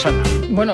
Rosana. Bueno,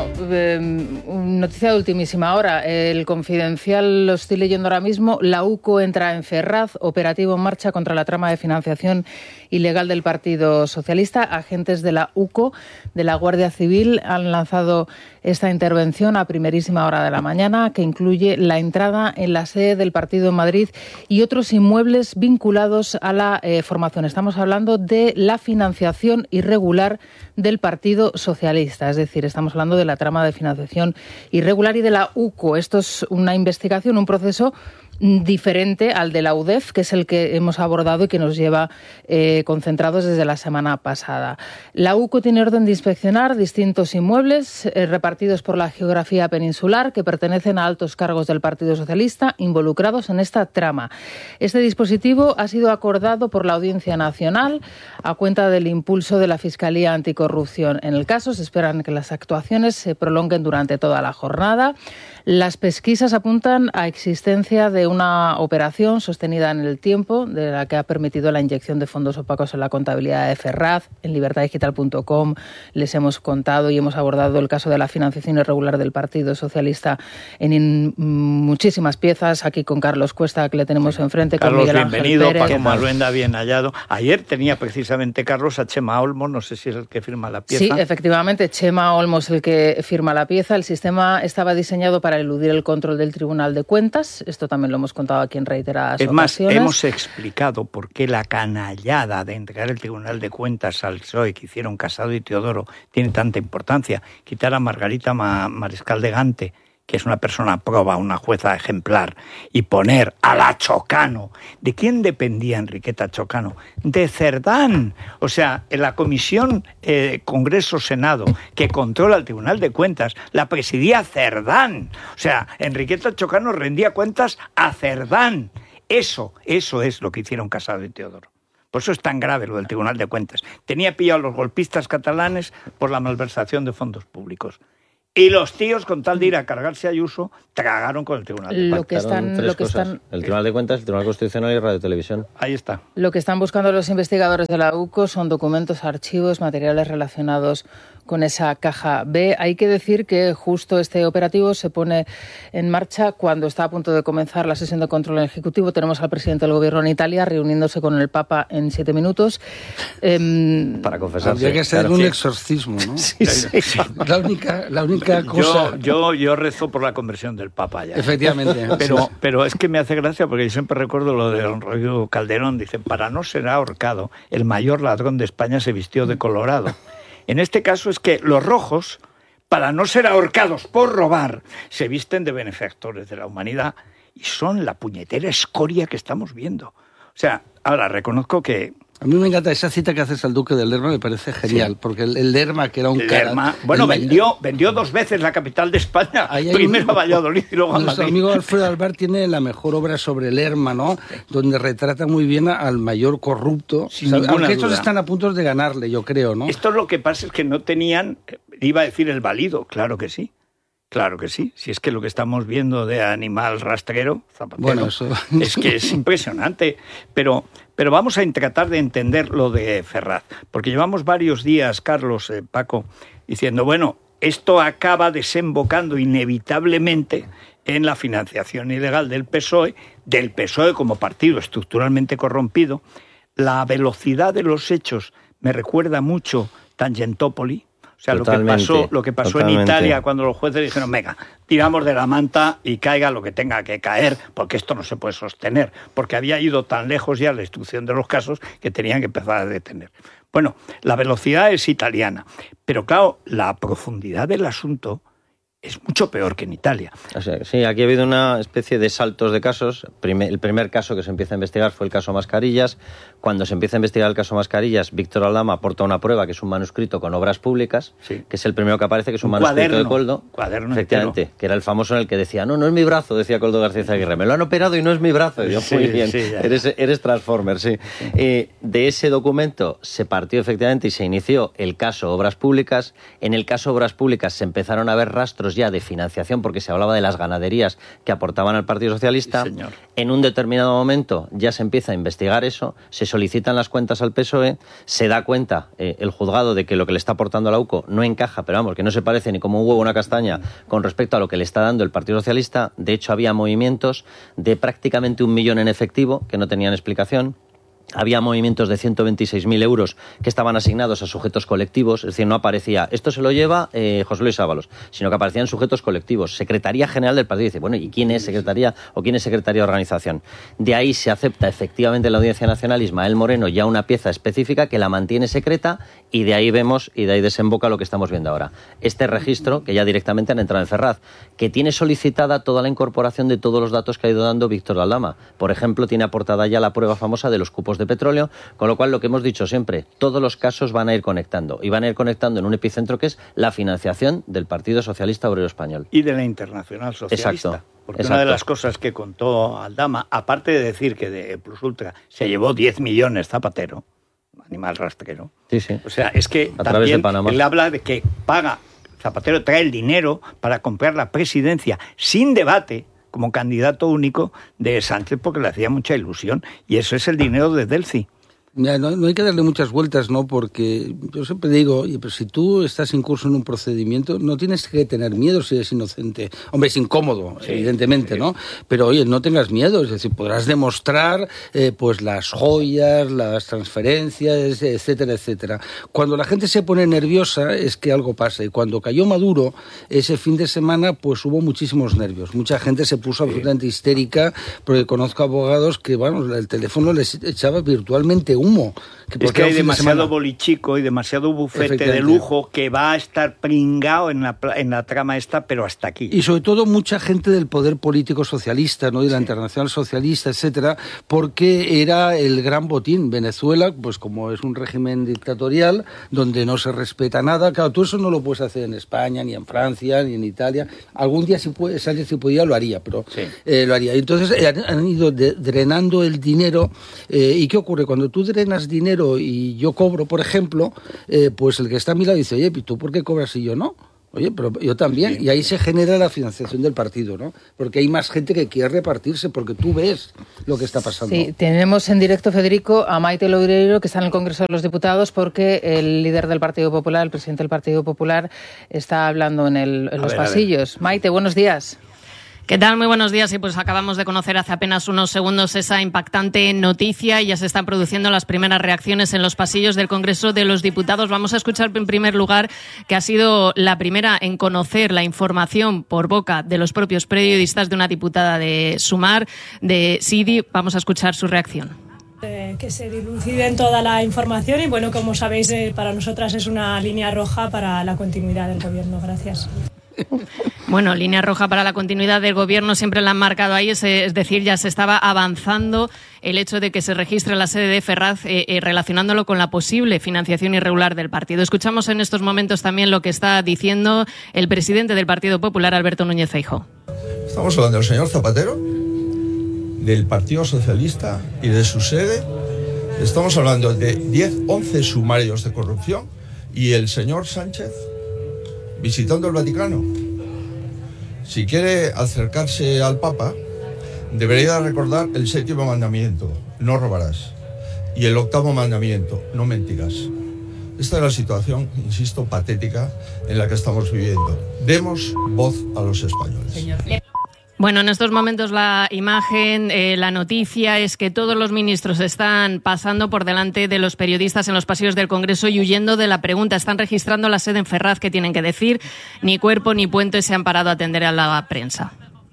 noticia de ultimísima hora. El Confidencial lo estoy leyendo ahora mismo. La UCO entra en Ferraz, operativo en marcha contra la trama de financiación ilegal del Partido Socialista. Agentes de la UCO, de la Guardia Civil, han lanzado esta intervención a primerísima hora de la mañana, que incluye la entrada en la sede del partido en Madrid y otros inmuebles vinculados a la formación. Estamos hablando de la financiación irregular del Partido Socialista, es decir, estamos hablando de la trama de financiación irregular y de la UCO. Esto es una investigación, un proceso diferente al de la UDEF, que es el que hemos abordado y que nos lleva concentrados desde la semana pasada. La UCO tiene orden de inspeccionar distintos inmuebles repartidos por la geografía peninsular que pertenecen a altos cargos del Partido Socialista involucrados en esta trama. Este dispositivo ha sido acordado por la Audiencia Nacional a cuenta del impulso de la Fiscalía Anticorrupción. En el caso se esperan que las actuaciones se prolonguen durante toda la jornada. Las pesquisas apuntan a existencia de una operación sostenida en el tiempo, de la que ha permitido la inyección de fondos opacos en la contabilidad de Ferraz. En libertaddigital.com les hemos contado y hemos abordado el caso de la financiación irregular del Partido Socialista en muchísimas piezas. Aquí con Carlos Cuesta, que le tenemos enfrente. Carlos, con Miguel Ángel bienvenido. Pérez. Paco Maruenda, bien hallado. Ayer tenía precisamente Carlos a Chema Olmos, no sé si es el que firma la pieza. Sí, efectivamente, Chema Olmos el que firma la pieza. El sistema estaba diseñado para eludir el control del Tribunal de Cuentas. Esto también lo hemos contado aquí en reiteradas ocasiones. Es más, hemos explicado por qué la canallada de entregar el Tribunal de Cuentas al PSOE que hicieron Casado y Teodoro tiene tanta importancia. Quitar a Margarita Mariscal de Gante, que es una persona proba, una jueza ejemplar, y poner a la Chocano. ¿De quién dependía Enriqueta Chocano? De Cerdán. O sea, en la comisión Congreso-Senado que controla el Tribunal de Cuentas la presidía Cerdán. O sea, Enriqueta Chocano rendía cuentas a Cerdán. Eso es lo que hicieron Casado y Teodoro. Por eso es tan grave lo del Tribunal de Cuentas. Tenía pillado a los golpistas catalanes por la malversación de fondos públicos. Y los tíos, con tal de ir a cargarse a Ayuso, tragaron con el Tribunal de Cuentas. El Tribunal de Cuentas, el Tribunal Constitucional y Radio Televisión. Ahí está. Lo que están buscando los investigadores de la UCO son documentos, archivos, materiales relacionados con esa caja B. Hay que decir que justo este operativo se pone en marcha cuando está a punto de comenzar la sesión de control ejecutivo. Tenemos al presidente del Gobierno en Italia reuniéndose con el Papa en 7 minutos. Para confesarse. Habría que hacer un exorcismo, ¿no? Sí. La única cosa... Yo rezo por la conversión del Papa ya. Efectivamente. Pero es que me hace gracia porque yo siempre recuerdo lo de don Rodrigo Calderón. Dice, para no ser ahorcado, el mayor ladrón de España se vistió de colorado. En este caso es que los rojos, para no ser ahorcados por robar, se visten de benefactores de la humanidad y son la puñetera escoria que estamos viendo. O sea, ahora reconozco que... A mí me encanta esa cita que haces al Duque del Lerma, me parece genial, sí. Porque el Lerma, que era un cara... Bueno, vendió 2 veces la capital de España, primero a Valladolid y luego a Madrid. Nuestro amigo Alfredo Alvar tiene la mejor obra sobre Lerma, ¿no? Donde retrata muy bien al mayor corrupto, aunque estos están a punto de ganarle, yo creo, ¿no? Esto lo que pasa es que no tenían, iba a decir el válido, claro que sí. Claro que sí, si es que lo que estamos viendo de animal rastrero, zapatero, bueno, eso... es que es impresionante, pero vamos a tratar de entender lo de Ferraz, porque llevamos varios días, Carlos, Paco, diciendo, bueno, esto acaba desembocando inevitablemente en la financiación ilegal del PSOE como partido estructuralmente corrompido. La velocidad de los hechos me recuerda mucho Tangentopoli. O sea, lo que pasó en Italia cuando los jueces dijeron, venga, tiramos de la manta y caiga lo que tenga que caer, porque esto no se puede sostener, porque había ido tan lejos ya la instrucción de los casos que tenían que empezar a detener. Bueno, la velocidad es italiana, pero claro, la profundidad del asunto es mucho peor que en Italia. O sea, sí, aquí ha habido una especie de saltos de casos. El primer caso que se empieza a investigar fue el caso Mascarillas. Cuando se empieza a investigar el caso Mascarillas, Víctor Aldama aporta una prueba que es un manuscrito con obras públicas, sí. Que es el primero que aparece, que es un manuscrito de Coldo. Cuaderno efectivamente, entero. Que era el famoso en el que decía, no es mi brazo, decía Coldo García Aguirre, me lo han operado y no es mi brazo. Y yo, sí, muy bien, sí, eres Transformer, sí. De ese documento se partió efectivamente y se inició el caso Obras Públicas. En el caso Obras Públicas se empezaron a ver rastros registros ya de financiación, porque se hablaba de las ganaderías que aportaban al Partido Socialista. Sí, señor. En un determinado momento ya se empieza a investigar eso, se solicitan las cuentas al PSOE, se da cuenta el juzgado de que lo que le está aportando a la UCO no encaja, pero vamos, que no se parece ni como un huevo a una castaña con respecto a lo que le está dando el Partido Socialista. De hecho, había movimientos de prácticamente 1 millón en efectivo que no tenían explicación. Había movimientos de 126.000 euros que estaban asignados a sujetos colectivos, es decir, no aparecía, esto se lo lleva José Luis Ábalos, sino que aparecían sujetos colectivos. Secretaría General del Partido dice, bueno, ¿y quién es secretaría o quién es secretaria de organización? De ahí se acepta efectivamente en la Audiencia Nacional Ismael Moreno ya una pieza específica que la mantiene secreta y de ahí vemos y de ahí desemboca lo que estamos viendo ahora. Este registro, que ya directamente han entrado en Ferraz, que tiene solicitada toda la incorporación de todos los datos que ha ido dando Víctor Aldama. Por ejemplo, tiene aportada ya la prueba famosa de los cupos de petróleo, con lo cual lo que hemos dicho siempre, todos los casos van a ir conectando y van a ir conectando en un epicentro que es la financiación del Partido Socialista Obrero Español. Y de la Internacional Socialista. Exacto. Porque una de las cosas que contó Aldama, aparte de decir que de Plus Ultra se llevó 10 millones Zapatero, animal rastrero, sí, sí. O sea, es que a través de Panamá. Él habla de que Zapatero trae el dinero para comprar la presidencia sin debate, como candidato único de Sánchez, porque le hacía mucha ilusión, y eso es el dinero de Delci. Ya, no hay que darle muchas vueltas, ¿no? Porque yo siempre digo, oye, pero si tú estás incurso en un procedimiento, no tienes que tener miedo si eres inocente. Hombre, es incómodo, sí, evidentemente, sí, ¿no? Pero, oye, no tengas miedo, es decir, podrás demostrar pues las joyas, las transferencias, etcétera, etcétera. Cuando la gente se pone nerviosa es que algo pasa, y cuando cayó Maduro, ese fin de semana, pues hubo muchísimos nervios. Mucha gente se puso absolutamente histérica, porque conozco abogados que, bueno, el teléfono les echaba virtualmente humo. Es que hay demasiado bolichico y demasiado bufete de lujo que va a estar pringado en la trama esta, pero hasta aquí. Y sobre todo mucha gente del poder político socialista, ¿no? Y la Internacional Socialista, etcétera, porque era el gran botín. Venezuela, pues como es un régimen dictatorial, donde no se respeta nada, claro, tú eso no lo puedes hacer en España, ni en Francia, ni en Italia. Algún día si podía lo haría, pero lo haría. Entonces han ido drenando el dinero. ¿Y qué ocurre? Cuando tú drenas dinero y yo cobro, por ejemplo, pues el que está a mi lado dice, oye, ¿tú por qué cobras y yo no? Oye, pero yo también. Sí. Y ahí se genera la financiación del partido, ¿no? Porque hay más gente que quiere repartirse, porque tú ves lo que está pasando. Sí, tenemos en directo, Federico, a Maite Loureiro, que está en el Congreso de los Diputados, porque el líder del Partido Popular, el presidente del Partido Popular, está hablando en los pasillos. Maite, buenos días. ¿Qué tal? Muy buenos días. Y pues acabamos de conocer hace apenas unos segundos esa impactante noticia y ya se están produciendo las primeras reacciones en los pasillos del Congreso de los Diputados. Vamos a escuchar en primer lugar que ha sido la primera en conocer la información por boca de los propios periodistas de una diputada de Sumar, de Sidi. Vamos a escuchar su reacción. Que se diluciden toda la información y bueno, como sabéis, para nosotras es una línea roja para la continuidad del Gobierno. Gracias. Bueno, línea roja para la continuidad del Gobierno siempre la han marcado ahí, es decir, ya se estaba avanzando el hecho de que se registre la sede de Ferraz relacionándolo con la posible financiación irregular del partido. Escuchamos en estos momentos también lo que está diciendo el presidente del Partido Popular, Alberto Núñez Feijóo. Estamos hablando del señor Zapatero, del Partido Socialista y de su sede. Estamos hablando de 10-11 sumarios de corrupción y el señor Sánchez visitando el Vaticano. Si quiere acercarse al Papa, debería recordar el 7º mandamiento, no robarás, y el 8º mandamiento, no mentirás. Esta es la situación, insisto, patética en la que estamos viviendo. Demos voz a los españoles. Señor. Bueno, en estos momentos la imagen, la noticia es que todos los ministros están pasando por delante de los periodistas en los pasillos del Congreso y huyendo de la pregunta. Están registrando la sede en Ferraz. ¿Qué tienen que decir? Ni Cuerpo ni Puente se han parado a atender a la prensa.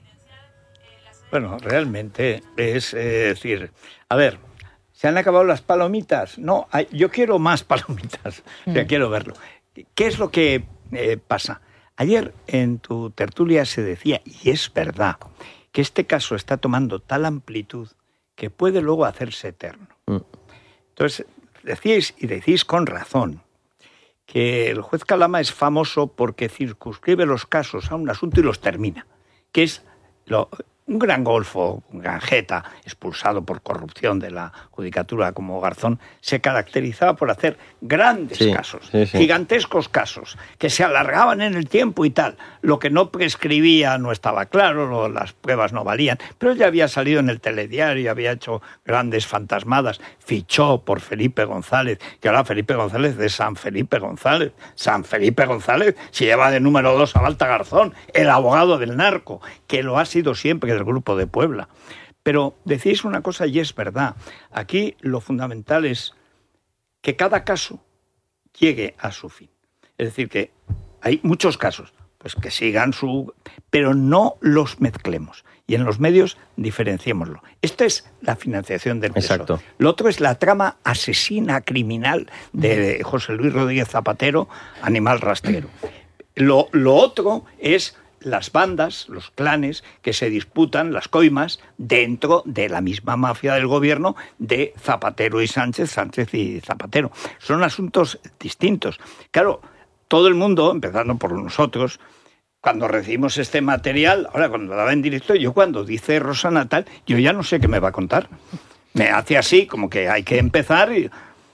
Bueno, realmente es decir, a ver, ¿se han acabado las palomitas? No, yo quiero más palomitas, quiero verlo. ¿Qué es lo que pasa? Ayer en tu tertulia se decía, y es verdad, que este caso está tomando tal amplitud que puede luego hacerse eterno. Entonces, decís con razón, que el juez Calama es famoso porque circunscribe los casos a un asunto y los termina, que es un gran golfo, un granjeta, expulsado por corrupción de la judicatura como Garzón, se caracterizaba por hacer grandes casos, gigantescos casos, que se alargaban en el tiempo y tal. Lo que no prescribía no estaba claro, las pruebas no valían, pero él ya había salido en el telediario, había hecho grandes fantasmadas, fichó por Felipe González, que ahora Felipe González de San Felipe González. San Felipe González se lleva de número 2 a Balta Garzón, el abogado del narco, que lo ha sido siempre del Grupo de Puebla. Pero decís una cosa y es verdad. Aquí lo fundamental es que cada caso llegue a su fin. Es decir, que hay muchos casos, pues que sigan pero no los mezclemos. Y en los medios diferenciémoslo. Esta es la financiación del PSOE. Exacto. Lo otro es la trama asesina criminal de José Luis Rodríguez Zapatero, animal rastrero. Lo otro es las bandas, los clanes que se disputan, las coimas, dentro de la misma mafia del gobierno de Zapatero y Sánchez, Sánchez y Zapatero. Son asuntos distintos. Claro, todo el mundo, empezando por nosotros, cuando recibimos este material, ahora cuando lo daba en directo, yo cuando dice Rosa Natal, yo ya no sé qué me va a contar. Me hace así, como que hay que empezar y...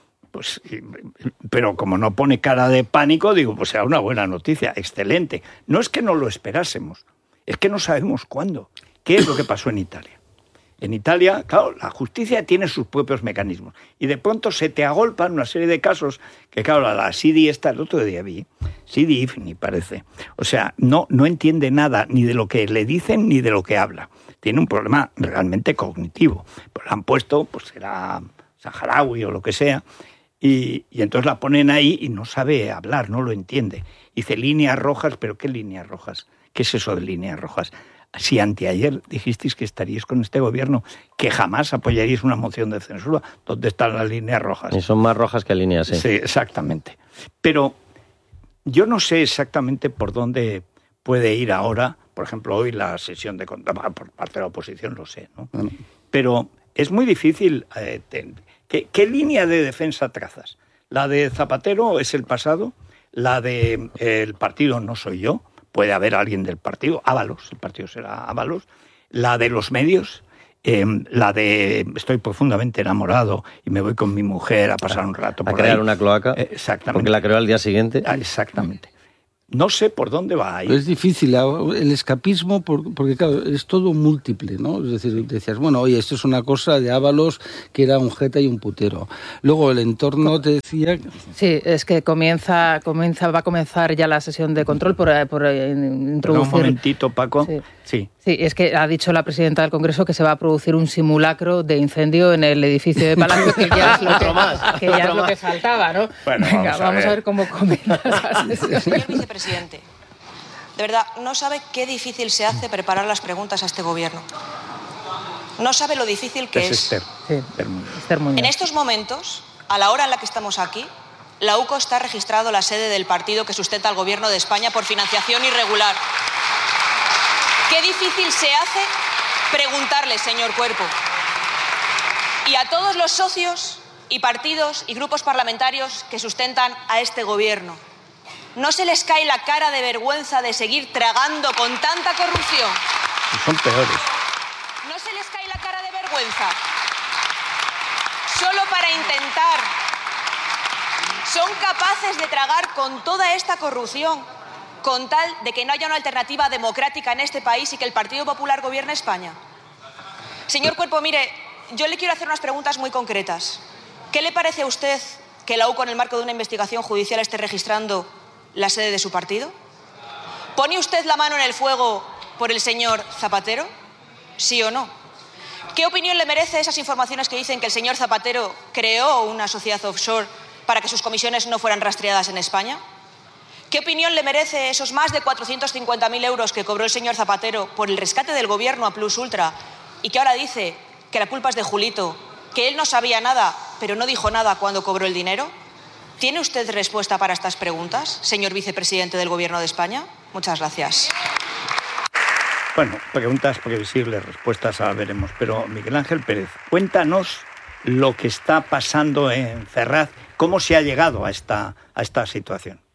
pero como no pone cara de pánico, digo, pues será una buena noticia, excelente. No es que no lo esperásemos, es que no sabemos cuándo. ¿Qué es lo que pasó en Italia? En Italia, claro, la justicia tiene sus propios mecanismos y de pronto se te agolpan una serie de casos que, claro, la Sidi esta, el otro día vi, Sidi Ifni parece, o sea, no entiende nada ni de lo que le dicen ni de lo que habla. Tiene un problema realmente cognitivo. Pues la han puesto, pues será saharaui o lo que sea, y entonces la ponen ahí y no sabe hablar, no lo entiende. Dice líneas rojas, pero ¿qué líneas rojas? ¿Qué es eso de líneas rojas? Si anteayer dijisteis que estaríais con este gobierno, que jamás apoyaríais una moción de censura, ¿dónde están las líneas rojas? Y son más rojas que líneas, sí. Sí, exactamente. Pero yo no sé exactamente por dónde puede ir ahora, por ejemplo, hoy la sesión de control por parte de la oposición, lo sé, ¿no? Pero es muy difícil... ¿Qué línea de defensa trazas? ¿La de Zapatero es el pasado? ¿La de el partido no soy yo? Puede haber alguien del partido, Ábalos, el partido será Ábalos. ¿La de los medios? La de estoy profundamente enamorado y me voy con mi mujer a pasar un rato por a crear ahí. Una cloaca, exactamente. Porque la creó al día siguiente. Exactamente. No sé por dónde va ahí. Es difícil, el escapismo, porque claro, es todo múltiple, ¿no? Es decir, decías, bueno, oye, esto es una cosa de Ábalos, que era un jeta y un putero. Luego el entorno te decía... Sí, es que va a comenzar ya la sesión de control por introducir... Pero un momentito, Paco. Sí, es que ha dicho la presidenta del Congreso que se va a producir un simulacro de incendio en el edificio de Palacio, que ya es lo que faltaba, ¿no? Bueno, vamos a ver cómo comienza esa sesión. Señor vicepresidente, de verdad, no sabe qué difícil se hace preparar las preguntas a este gobierno. No sabe lo difícil que es. Esther Muñoz. En estos momentos, a la hora en la que estamos aquí, la UCO está registrado la sede del partido que sustenta al gobierno de España por financiación irregular. Qué difícil se hace preguntarle, señor Cuerpo. Y a todos los socios y partidos y grupos parlamentarios que sustentan a este gobierno, ¿no se les cae la cara de vergüenza de seguir tragando con tanta corrupción? Son peores. ¿No se les cae la cara de vergüenza? Solo para intentar. Son capaces de tragar con toda esta corrupción, con tal de que no haya una alternativa democrática en este país y que el Partido Popular gobierne España. Señor Cuerpo, mire, yo le quiero hacer unas preguntas muy concretas. ¿Qué le parece a usted que la UCO, en el marco de una investigación judicial, esté registrando la sede de su partido? ¿Pone usted la mano en el fuego por el señor Zapatero? ¿Sí o no? ¿Qué opinión le merece esas informaciones que dicen que el señor Zapatero creó una sociedad offshore para que sus comisiones no fueran rastreadas en España? ¿Qué opinión le merece esos más de 450.000 euros que cobró el señor Zapatero por el rescate del gobierno a Plus Ultra y que ahora dice que la culpa es de Julito, que él no sabía nada, pero no dijo nada cuando cobró el dinero? ¿Tiene usted respuesta para estas preguntas, señor vicepresidente del Gobierno de España? Muchas gracias. Bueno, preguntas previsibles, respuestas ahora veremos. Pero Miguel Ángel Pérez, cuéntanos lo que está pasando en Ferraz, cómo se ha llegado a esta situación.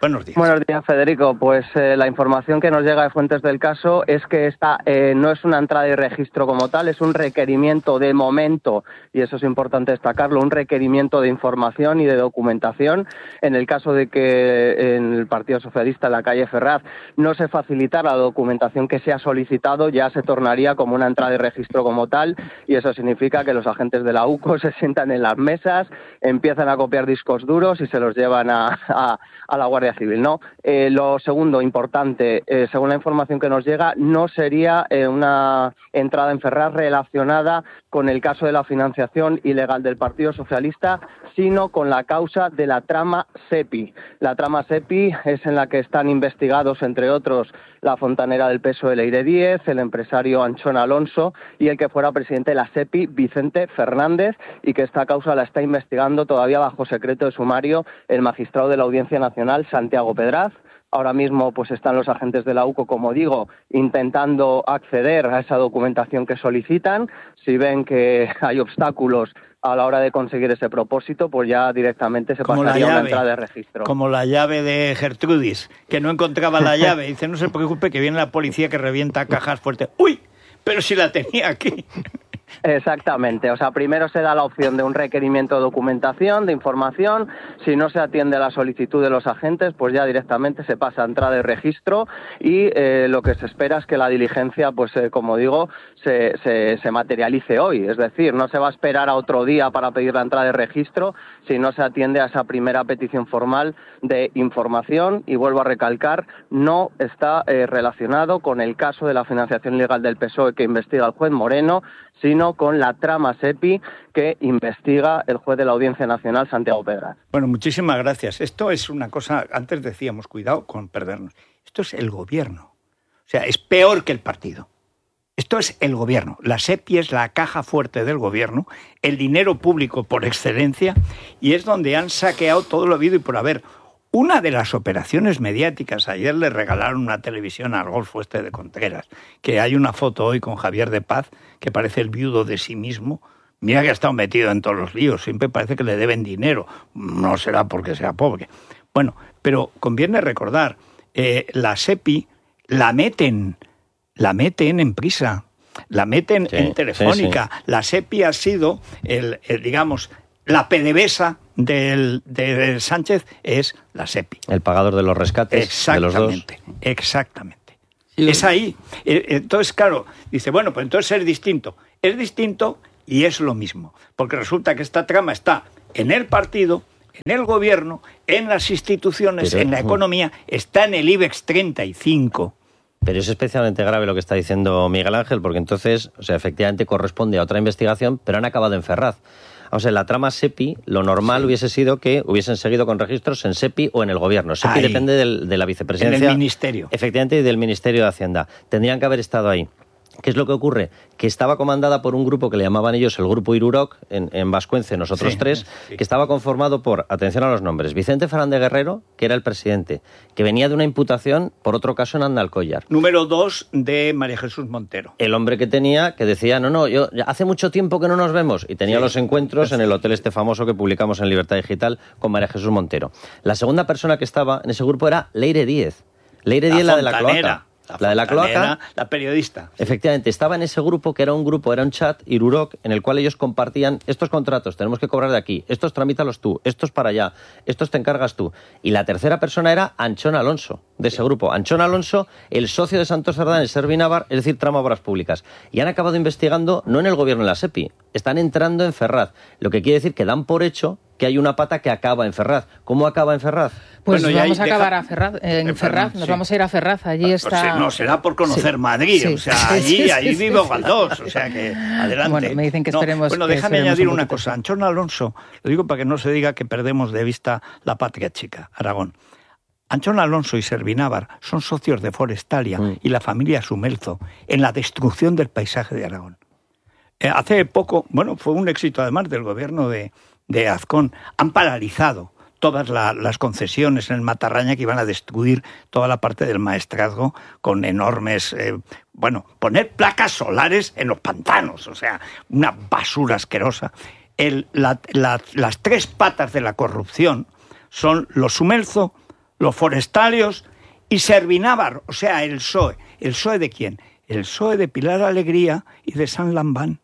Buenos días. Buenos días, Federico. Pues la información que nos llega de fuentes del caso es que esta no es una entrada y registro como tal, es un requerimiento de momento, y eso es importante destacarlo, un requerimiento de información y de documentación. En el caso de que en el Partido Socialista, en la calle Ferraz, no se facilitara la documentación que se ha solicitado, ya se tornaría como una entrada y registro como tal, y eso significa que los agentes de la UCO se sientan en las mesas, empiezan a copiar discos duros y se los llevan a la Guardia Civil, ¿no? Lo segundo, importante, según la información que nos llega, no sería una entrada en Ferraz relacionada con el caso de la financiación ilegal del Partido Socialista, sino con la causa de la trama SEPI. La trama SEPI es en la que están investigados, entre otros, la fontanera del PSOE Leire Díez, el empresario Anchón Alonso y el que fuera presidente de la SEPI, Vicente Fernández, y que esta causa la está investigando todavía bajo secreto de sumario el magistrado de la Audiencia Nacional, Santiago Pedraz. Ahora mismo pues están los agentes de la UCO, como digo, intentando acceder a esa documentación que solicitan. Si ven que hay obstáculos a la hora de conseguir ese propósito, pues ya directamente se pasaría a una entrada de registro. Como la llave de Gertrudis, que no encontraba la llave. Dice, no se preocupe, que viene la policía que revienta cajas fuertes. ¡Uy! Pero si la tenía aquí. Exactamente, o sea, primero se da la opción de un requerimiento de documentación, de información. Si no se atiende a la solicitud de los agentes, pues ya directamente se pasa a entrada de registro y lo que se espera es que la diligencia, pues como digo, se materialice hoy. Es decir, no se va a esperar a otro día para pedir la entrada de registro si no se atiende a esa primera petición formal de información. Y vuelvo a recalcar, no está relacionado con el caso de la financiación ilegal del PSOE que investiga el juez Moreno, sino con la trama SEPI que investiga el juez de la Audiencia Nacional, Santiago Pedraz. Bueno, muchísimas gracias. Esto es una cosa, antes decíamos, cuidado con perdernos. Esto es el gobierno. O sea, es peor que el partido. Esto es el gobierno. La SEPI es la caja fuerte del gobierno, el dinero público por excelencia, y es donde han saqueado todo lo habido y por haber. Una de las operaciones mediáticas, ayer le regalaron una televisión al Golfo de Contreras, que hay una foto hoy con Javier de Paz, que parece el viudo de sí mismo. Mira que ha estado metido en todos los líos, siempre parece que le deben dinero, no será porque sea pobre. Bueno, pero conviene recordar, la SEPI la meten en Prisa, la meten en Telefónica. Sí. La SEPI ha sido, digamos, la PDVSA de Sánchez es la SEPI. El pagador de los rescates de los dos. Exactamente. Sí. Es ahí. Entonces, claro, dice, bueno, pues entonces es distinto. Es distinto y es lo mismo. Porque resulta que esta trama está en el partido, en el gobierno, en las instituciones, en la economía, está en el IBEX 35. Pero es especialmente grave lo que está diciendo Miguel Ángel, porque entonces, o sea, efectivamente corresponde a otra investigación, pero han acabado en Ferraz. O sea, la trama SEPI, lo normal hubiese sido que hubiesen seguido con registros en SEPI o en el gobierno. SEPI depende de la vicepresidencia. En el ministerio. Efectivamente, y del Ministerio de Hacienda. Tendrían que haber estado ahí. ¿Qué es lo que ocurre? Que estaba comandada por un grupo que le llamaban ellos el Grupo Iruroc, en vascuence, nosotros tres, que estaba conformado por, atención a los nombres, Vicente Fernández Guerrero, que era el presidente, que venía de una imputación por otro caso en Andalcóllar. Número 2 de María Jesús Montero. El hombre que decía, yo hace mucho tiempo que no nos vemos, y tenía los encuentros en el hotel famoso que publicamos en Libertad Digital con María Jesús Montero. La segunda persona que estaba en ese grupo era Leire Díez. Leire Díez, la de la cloaca. La de la cloaca, la periodista. Efectivamente, estaba en ese grupo que era un chat, Iruroc, en el cual ellos compartían estos contratos, tenemos que cobrar de aquí, estos tramítalos tú, estos para allá, estos te encargas tú. Y la tercera persona era Anchón Alonso, de ese grupo. Anchón Alonso, el socio de Santos Cerdán, el Servinávar, es decir, trama obras públicas. Y han acabado investigando, no en el gobierno de la SEPI, están entrando en Ferraz, lo que quiere decir que dan por hecho que hay una pata que acaba en Ferraz. ¿Cómo acaba en Ferraz? Pues bueno, vamos a acabar en Ferraz, nos vamos a ir a Ferraz, allí está... Pues no, será por conocer Madrid, o sea, allí vive Galdós, o sea que adelante. Bueno, me dicen que esperemos... Bueno, déjame añadir una cosa, Anchón Alonso, lo digo para que no se diga que perdemos de vista la patria chica, Aragón. Anchón Alonso y Servinávar son socios de Forestalia y la familia Sumelzo en la destrucción del paisaje de Aragón. Hace poco, fue un éxito además del gobierno de Azcón, han paralizado todas las concesiones en el Matarraña que iban a destruir toda la parte del maestrazgo con enormes... poner placas solares en los pantanos, o sea, una basura asquerosa. Las tres patas de la corrupción son los Sumelzo, los forestalios y Servinávar, o sea, el PSOE. ¿El PSOE de quién? El PSOE de Pilar Alegría y de San Lambán.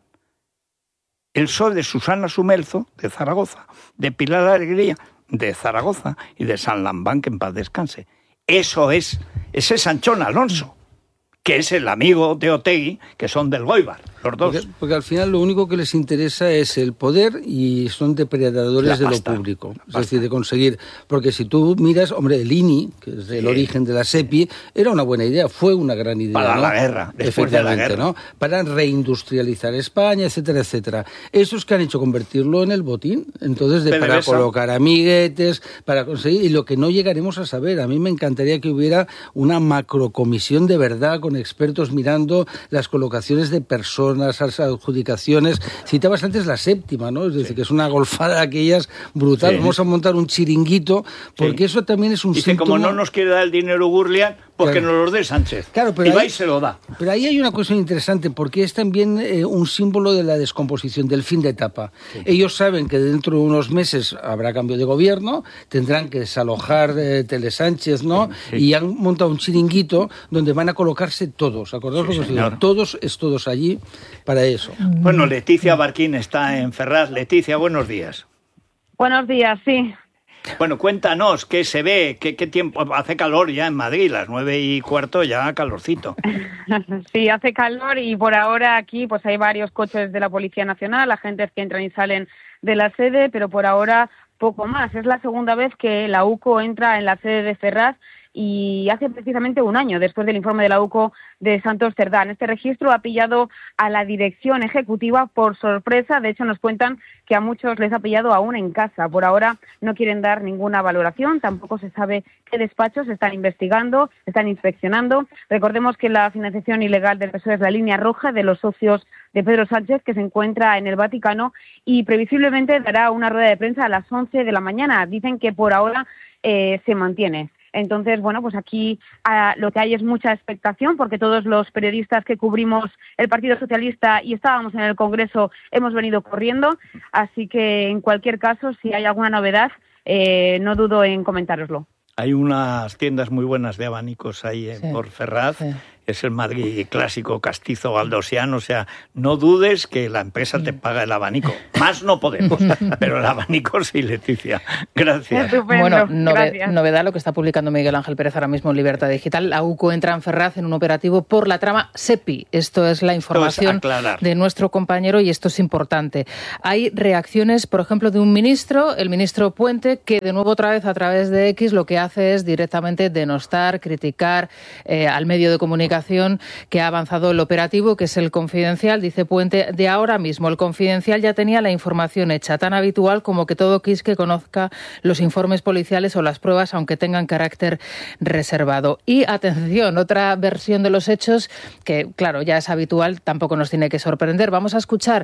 El PSOE de Susana Sumelzo, de Zaragoza, de Pilar Alegría, de Zaragoza, y de San Lambán, que en paz descanse. Ese es Sanchón Alonso, que es el amigo de Otegi, que son del Goibar, los dos. Porque al final lo único que les interesa es el poder y son depredadores de lo público. Es decir, de conseguir... Porque si tú miras, hombre, el INI, que es el origen de la SEPI, era una buena idea, fue una gran idea. Para la guerra, después de la guerra. ¿no? Para reindustrializar España, etcétera, etcétera. Esos que han hecho convertirlo en el botín, entonces, para colocar amiguetes, para conseguir... Y lo que no llegaremos a saber, a mí me encantaría que hubiera una macrocomisión de verdad con expertos mirando las colocaciones de personas, las adjudicaciones. Citabas antes la séptima, ¿no? Es decir, que es una golfada de aquellas brutal. Vamos a montar un chiringuito, porque eso también es un síntoma. Dice, como no nos quiere dar el dinero Gurlian, porque nos lo dé Sánchez. Claro, pero y va y se lo da. Pero ahí hay una cuestión interesante, porque es también un símbolo de la descomposición, del fin de etapa. Sí. Ellos saben que dentro de unos meses habrá cambio de gobierno, tendrán que desalojar Tele Sánchez, ¿no? Sí. Y han montado un chiringuito donde van a colocarse todos. ¿Acordaos lo que os digo? Todos allí para eso. Bueno, Leticia Barquín está en Ferraz. Leticia, buenos días. Buenos días, sí. Bueno, cuéntanos, ¿qué se ve? ¿Qué tiempo? Hace calor ya en Madrid, las 9:15 ya calorcito. Sí, hace calor y por ahora aquí pues hay varios coches de la Policía Nacional, agentes que entran y salen de la sede, pero por ahora poco más. Es la segunda vez que la UCO entra en la sede de Ferraz y hace precisamente un año después del informe de la UCO de Santos Cerdán. Este registro ha pillado a la dirección ejecutiva por sorpresa. De hecho, nos cuentan que a muchos les ha pillado aún en casa. Por ahora no quieren dar ninguna valoración. Tampoco se sabe qué despachos están investigando, están inspeccionando. Recordemos que la financiación ilegal del PSOE es la línea roja de los socios de Pedro Sánchez, que se encuentra en el Vaticano y previsiblemente dará una rueda de prensa a las 11 de la mañana. Dicen que por ahora se mantiene. Entonces, bueno, pues aquí lo que hay es mucha expectación porque todos los periodistas que cubrimos el Partido Socialista y estábamos en el Congreso hemos venido corriendo, así que en cualquier caso, si hay alguna novedad, no dudo en comentároslo. Hay unas tiendas muy buenas de abanicos ahí por Ferraz. Sí. Es el Madrid clásico castizo galdosiano, o sea, no dudes que la empresa te paga el abanico. Más no podemos, pero el abanico sí, Leticia. Gracias. Bueno, novedad lo que está publicando Miguel Ángel Pérez ahora mismo en Libertad Digital. La UCO entra en Ferraz en un operativo por la trama SEPI. Esto es la información de nuestro compañero y esto es importante. Hay reacciones, por ejemplo, de un ministro, el ministro Puente, que de nuevo otra vez a través de X lo que hace es directamente denostar, criticar al medio de comunicación que ha avanzado el operativo, que es el Confidencial. Dice Puente, de ahora mismo el Confidencial ya tenía la información hecha, tan habitual como que todo quisque conozca los informes policiales o las pruebas, aunque tengan carácter reservado. Y atención, otra versión de los hechos que, claro, ya es habitual, tampoco nos tiene que sorprender. Vamos a escuchar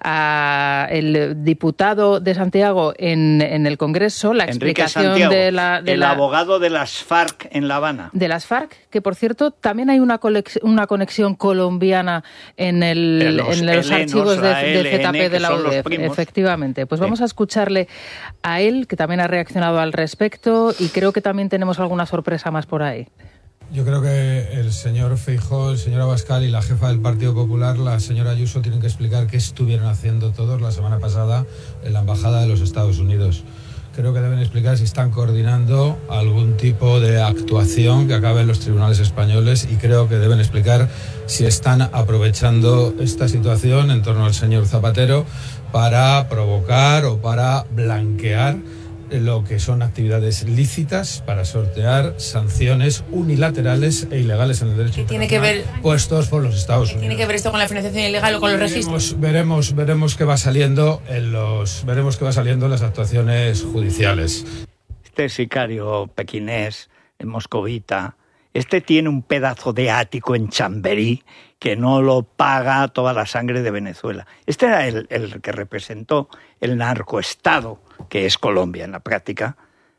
al diputado de Santiago en el Congreso, la explicación Santiago, de el abogado de las FARC en La Habana. De las FARC, que por cierto también hay una conexión colombiana en los archivos de ZP de la UDEF. Efectivamente. Pues vamos a escucharle a él, que también ha reaccionado al respecto, y creo que también tenemos alguna sorpresa más por ahí. Yo creo que el señor Feijóo, el señor Abascal y la jefa del Partido Popular, la señora Ayuso, tienen que explicar qué estuvieron haciendo todos la semana pasada en la Embajada de los Estados Unidos. Creo que deben explicar si están coordinando algún tipo de actuación que acabe en los tribunales españoles y creo que deben explicar si están aprovechando esta situación en torno al señor Zapatero para provocar o para blanquear lo que son actividades lícitas para sortear sanciones unilaterales e ilegales en el derecho internacional puestos por los Estados Unidos. ¿Tiene que ver esto con la financiación ilegal o con los registros? Veremos qué va saliendo en las actuaciones judiciales. Este sicario pequinés, moscovita, tiene un pedazo de ático en Chamberí que no lo paga toda la sangre de Venezuela. Este era el que representó el narcoestado que es Colombia en la práctica.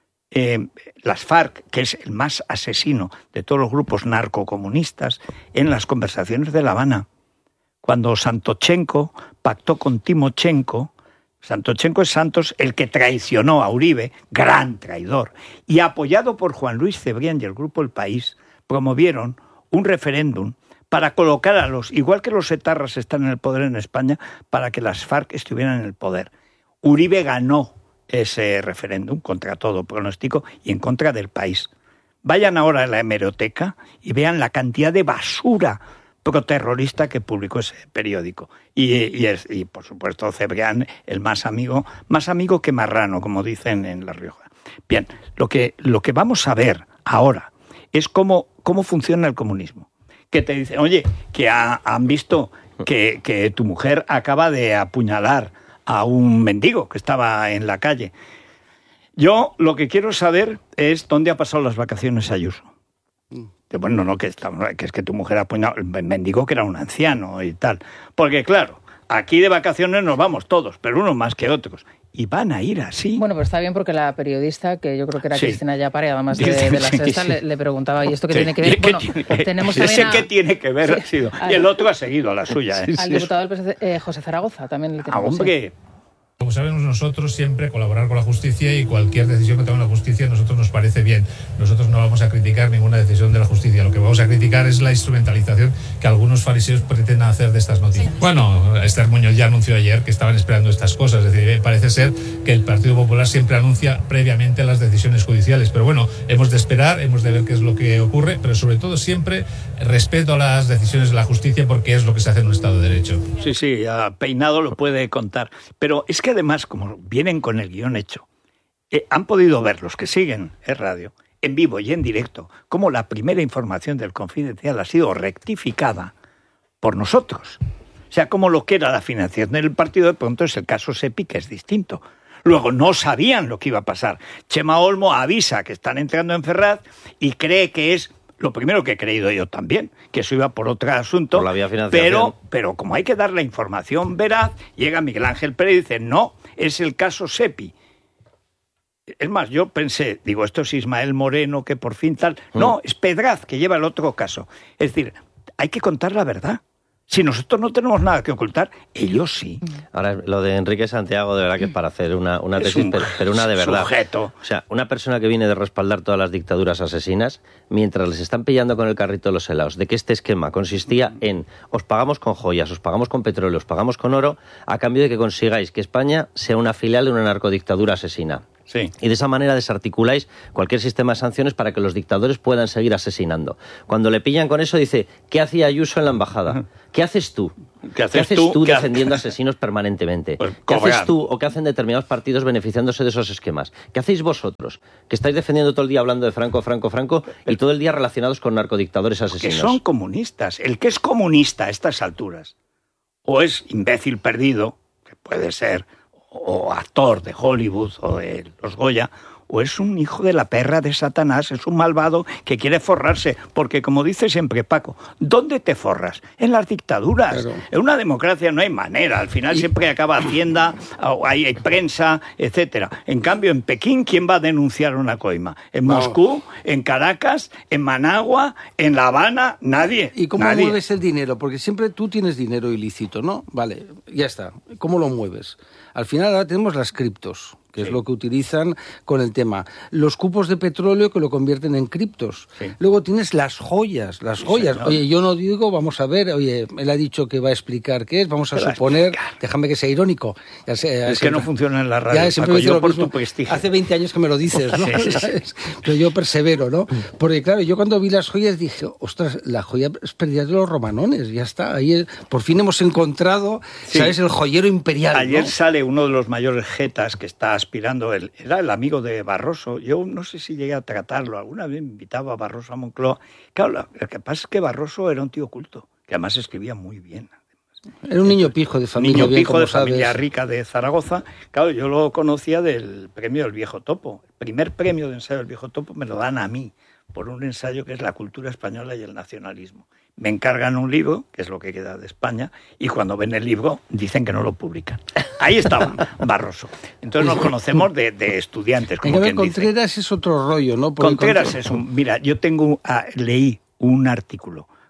Las FARC, que es el más asesino de todos los grupos narcocomunistas, en las conversaciones de La Habana. Cuando Santochenko pactó con Timochenko, Santochenko es Santos el que traicionó a Uribe, gran traidor, y apoyado por Juan Luis Cebrián y el Grupo El País, promovieron un referéndum para colocar a igual que los etarras están en el poder en España, para que las FARC estuvieran en el poder. Uribe ganó ese referéndum contra todo pronóstico y en contra del país. Vayan ahora a la hemeroteca y vean la cantidad de basura proterrorista que publicó ese periódico. Y por supuesto, Cebrián, el más amigo que marrano, como dicen en La Rioja. Bien, lo que vamos a ver ahora es cómo funciona el comunismo. Que te dicen, oye, que han visto que tu mujer acaba de apuñalar a un mendigo que estaba en la calle. Yo lo que quiero saber es dónde ha pasado las vacaciones Ayuso. Bueno, que es que tu mujer apuñaló, me digo que era un anciano y tal. Porque claro, aquí de vacaciones nos vamos todos, pero unos más que otros. Y van a ir así. Bueno, pero está bien porque la periodista, que yo creo que era Cristina Yapare, además de La Sexta, le preguntaba, ¿y esto qué tiene que ver? Bueno, tenemos también qué tiene que ver. Sí, y el otro ha seguido a la suya. Al diputado del PSC, José Zaragoza, también le tenemos. Hombre... Como sabemos nosotros, siempre colaborar con la justicia y cualquier decisión que tome la justicia a nosotros nos parece bien. Nosotros no vamos a criticar ninguna decisión de la justicia. Lo que vamos a criticar es la instrumentalización que algunos fariseos pretenden hacer de estas noticias. Bueno, Esther Muñoz ya anunció ayer que estaban esperando estas cosas. Es decir, parece ser que el Partido Popular siempre anuncia previamente las decisiones judiciales. Pero bueno, hemos de esperar, hemos de ver qué es lo que ocurre, pero sobre todo siempre respeto a las decisiones de la justicia porque es lo que se hace en un Estado de Derecho. Sí, Peinado lo puede contar. Pero es que además, como vienen con el guión hecho, han podido ver los que siguen radio, en vivo y en directo, cómo la primera información del Confidencial ha sido rectificada por nosotros. O sea, como lo que era la financiación del partido, de pronto es el caso Sepi, que es distinto. Luego, no sabían lo que iba a pasar. Chema Olmo avisa que están entrando en Ferraz y cree que es... Lo primero que he creído yo también, que eso iba por otro asunto, por la vía financiación. Pero como hay que dar la información veraz, llega Miguel Ángel Pérez y dice, no, es el caso Sepi. Es más, yo pensé, esto es Ismael Moreno, que por fin tal... No, es Pedraz, que lleva el otro caso. Es decir, hay que contar la verdad. Si nosotros no tenemos nada que ocultar, ellos sí. Ahora, lo de Enrique Santiago, de verdad que es para hacer una tesis, pero una de verdad. Sujeto. O sea, una persona que viene de respaldar todas las dictaduras asesinas, mientras les están pillando con el carrito de los helados, de que este esquema consistía en os pagamos con joyas, os pagamos con petróleo, os pagamos con oro, a cambio de que consigáis que España sea una filial de una narcodictadura asesina. Sí. Y de esa manera desarticuláis cualquier sistema de sanciones para que los dictadores puedan seguir asesinando. Cuando le pillan con eso, dice, ¿qué hacía Ayuso en la embajada? ¿Qué haces tú? ¿Qué haces tú defendiendo asesinos permanentemente? Pues, ¿qué haces tú o qué hacen determinados partidos beneficiándose de esos esquemas? ¿Qué hacéis vosotros? Que estáis defendiendo todo el día hablando de Franco y todo el día relacionados con narcodictadores asesinos. Que son comunistas. El que es comunista a estas alturas, o es imbécil perdido, que puede ser... o actor de Hollywood o de los Goya, o es un hijo de la perra de Satanás, es un malvado que quiere forrarse, porque como dice siempre Paco, ¿dónde te forras? En las dictaduras. Claro. En una democracia no hay manera, al final siempre acaba Hacienda, hay prensa, etcétera. En cambio, en Pekín, ¿quién va a denunciar una coima? En Moscú, en Caracas, en Managua, en La Habana, nadie. ¿Y cómo mueves el dinero? Porque siempre tú tienes dinero ilícito, ¿no? Vale, ya está. ¿Cómo lo mueves? Al final ahora tenemos las criptos, que es lo que utilizan con el tema. Los cupos de petróleo que lo convierten en criptos. Sí. Luego tienes las joyas. Oye, yo no digo, vamos a ver, oye, él ha dicho que va a explicar qué es, vamos a suponer, déjame que sea irónico. Es que no funciona en la radio, Paco, yo por tu prestigio. Hace 20 años que me lo dices, ¿no? ¿Sabes? Pero yo persevero, ¿no? Porque claro, yo cuando vi las joyas dije, ostras, la joya es pérdida de los romanones, ya está. Ahí por fin hemos encontrado, ¿sabes? El joyero imperial. Ayer ¿no? sale uno de los mayores jetas que está aspirando, era el amigo de Barroso. Yo no sé si llegué a tratarlo, alguna vez me invitaba a Barroso a Moncloa. Claro, lo que pasa es que Barroso era un tío culto, que además escribía muy bien. Era un niño pijo de familia, familia rica de Zaragoza. Claro, yo lo conocía del premio del Viejo Topo. El primer premio de ensayo del Viejo Topo me lo dan a mí, por un ensayo que es La cultura española y el nacionalismo. Me encargan un libro, que es lo que queda de España, y cuando ven el libro dicen que no lo publican. Ahí estaba Barroso. Entonces nos conocemos de estudiantes, como quien dice. Contreras es otro rollo, ¿no? Porque Contreras es un... Mira, yo leí un artículo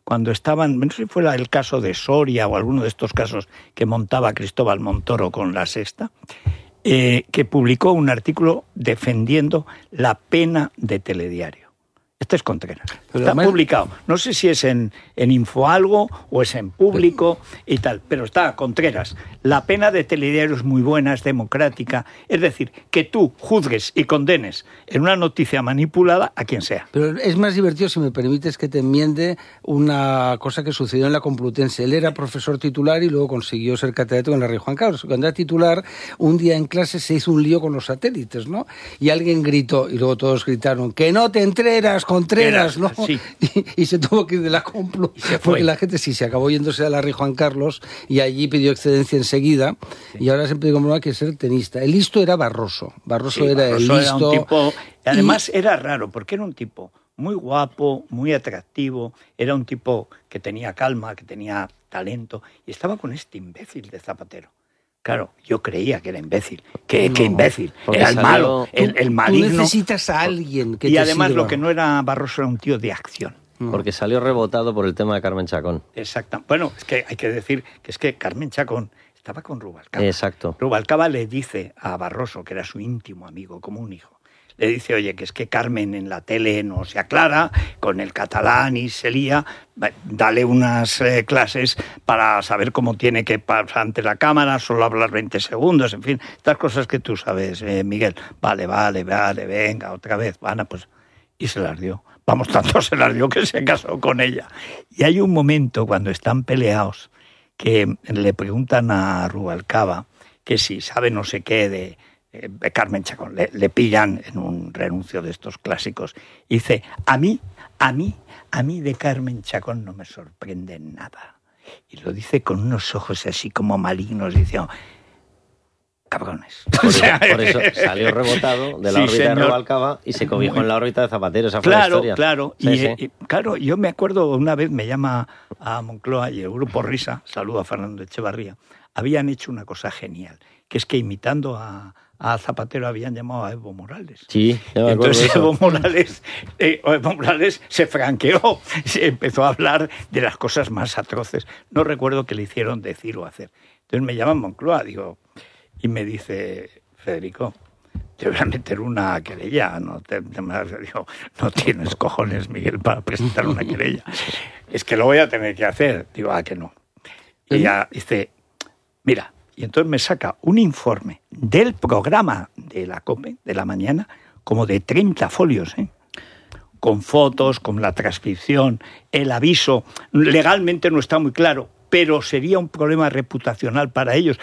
cuando estaban, no sé si fue el caso de Soria o alguno de estos casos que montaba Cristóbal Montoro con La Sexta, que publicó un artículo defendiendo la pena de telediario. Este es Contreras. Está publicado. No sé si es en Infoalgo o es en Público y tal, pero está Contreras. La pena de telediario es muy buena, es democrática. Es decir, que tú juzgues y condenes en una noticia manipulada a quien sea. Pero es más divertido, si me permites, que te enmiende una cosa que sucedió en la Complutense. Él era profesor titular y luego consiguió ser catedrático en la Rey Juan Carlos. Cuando era titular, un día en clase se hizo un lío con los satélites, ¿no? Y alguien gritó, y luego todos gritaron, ¡que no te entreras, Contreras!, ¿no? Sí. Y se tuvo que ir de la Complu, porque la gente sí se acabó yéndose a la Rey Juan Carlos y allí pidió excedencia enseguida, y ahora siempre digo, no hay que ser tenista. El listo era Barroso. Barroso era el listo. Era un tipo, además era raro, porque era un tipo muy guapo, muy atractivo, era un tipo que tenía calma, que tenía talento, y estaba con este imbécil de Zapatero. Claro, yo creía que era imbécil. ¿Qué imbécil? Era el malo, el maligno. Tú necesitas a alguien que y te además sirva. Lo que no era Barroso era un tío de acción. Porque salió rebotado por el tema de Carmen Chacón. Exacto. Bueno, es que hay que decir que es que Carmen Chacón estaba con Rubalcaba. Exacto. Rubalcaba le dice a Barroso, que era su íntimo amigo, como un hijo, le dice, oye, que es que Carmen en la tele no se aclara, con el catalán y se lía, dale unas clases para saber cómo tiene que pasar ante la cámara, solo hablar 20 segundos, en fin, estas cosas que tú sabes, Miguel. Vale, venga, otra vez, Ana, pues... Y se las dio. Vamos, tanto se las dio que se casó con ella. Y hay un momento cuando están peleados que le preguntan a Rubalcaba que si sabe no sé qué de Carmen Chacón, le pillan en un renuncio de estos clásicos, y dice, a mí de Carmen Chacón no me sorprende nada. Y lo dice con unos ojos así como malignos, diciendo, cabrones. Por eso salió rebotado de la órbita de Rubalcaba y se cobijó en la órbita de Zapatero. Esa fue la historia. Claro. Sí, y claro, yo me acuerdo, una vez me llama a Moncloa y el grupo Risa, saludo a Fernando Echevarría, habían hecho una cosa genial, que es que imitando a Zapatero habían llamado a Evo Morales. Sí, entonces Evo Morales se franqueó, se empezó a hablar de las cosas más atroces. No recuerdo qué le hicieron decir o hacer. Entonces me llaman Moncloa, digo, y me dice, Federico, te voy a meter una querella. No tienes cojones, Miguel, para presentar una querella. Es que lo voy a tener que hacer. Digo, que no. Y ella dice, mira, y entonces me saca un informe del programa de la COPE, de la mañana, como de 30 folios, con fotos, con la transcripción, el aviso. Legalmente no está muy claro, pero sería un problema reputacional para ellos.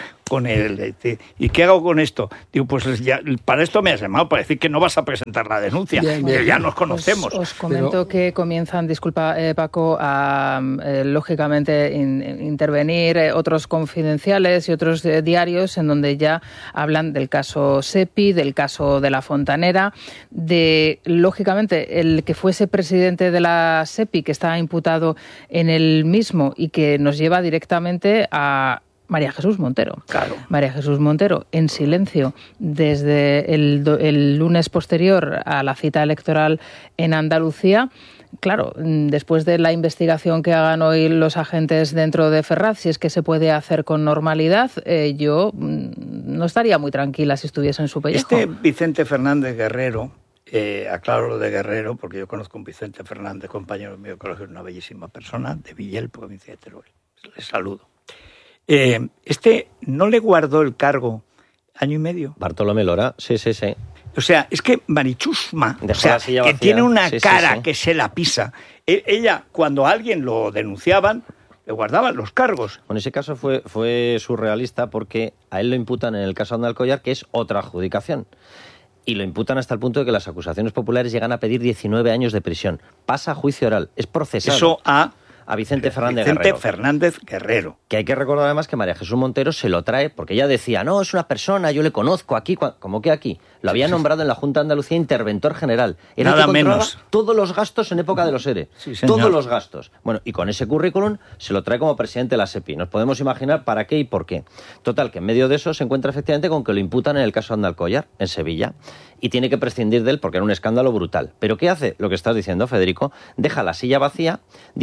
¿Y qué hago con esto? Digo, pues ya, para esto me has llamado, para decir que no vas a presentar la denuncia, que ya nos conocemos. Os comento que comienzan, disculpa Paco, a lógicamente intervenir otros confidenciales y otros diarios en donde ya hablan del caso SEPI, del caso de La Fontanera, de, lógicamente, el que fuese presidente de la SEPI, que está imputado en el mismo y que nos lleva directamente a María Jesús Montero. Claro. María Jesús Montero, en silencio, desde el lunes posterior a la cita electoral en Andalucía. Claro, después de la investigación que hagan hoy los agentes dentro de Ferraz, si es que se puede hacer con normalidad, yo no estaría muy tranquila si estuviese en su pellejo. Este Vicente Fernández Guerrero, aclaro lo de Guerrero, porque yo conozco a un Vicente Fernández, compañero mío de colegio, una bellísima persona, de Villel, provincia de Teruel. Les saludo. No le guardó el cargo año y medio. Bartolomé Lora, sí. O sea, es que Marichusma, que tiene una cara que se la pisa. Ella, cuando a alguien lo denunciaban, le guardaban los cargos. Bueno, ese caso fue surrealista porque a él lo imputan en el caso Andalcollar, que es otra adjudicación. Y lo imputan hasta el punto de que las acusaciones populares llegan a pedir 19 años de prisión. Pasa a juicio oral, es procesado. Eso a Vicente Fernández Guerrero. Que hay que recordar además que María Jesús Montero se lo trae porque ella decía, no, es una persona, yo le conozco aquí. ¿Cómo que aquí? Lo había nombrado en la Junta de Andalucía interventor general. Era Nada el que controlaba menos. todos los gastos en época de los ERE. Sí, señor. Todos los gastos. Bueno, y con ese currículum se lo trae como presidente de la SEPI. Nos podemos imaginar para qué y por qué. Total, que en medio de eso se encuentra efectivamente con que lo imputan en el caso Andalcollar, en Sevilla. Y tiene que prescindir de él porque era un escándalo brutal. ¿Pero qué hace? Lo que estás diciendo, Federico. Deja la silla vacía, dice que se encarga